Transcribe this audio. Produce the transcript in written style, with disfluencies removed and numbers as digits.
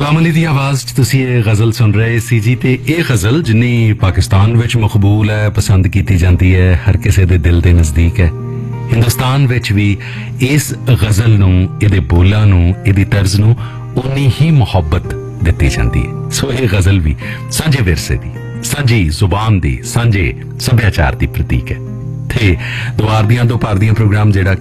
गुलाम अली दी आवाज़ च तुसी ये गज़ल सुन रहे सी जी। ते ये गज़ल जिन्नी पाकिस्तान विच मकबूल है, पसंद की जाती है, हर किसी दे दिल दे नज़दीक है, हिंदुस्तान विच भी इस गज़ल नूं, इहदे बोलां नूं, इहदी तर्ज नूं उन्नी ही मुहब्बत दित्ती जाती है। सो ये गज़ल भी सांझे विरसे दी, सांझी जुबान दी, सांझे सभ्याचार दी प्रतीक है। ते दुआर दियां दो पार दियां प्रोग्राम जिहड़ा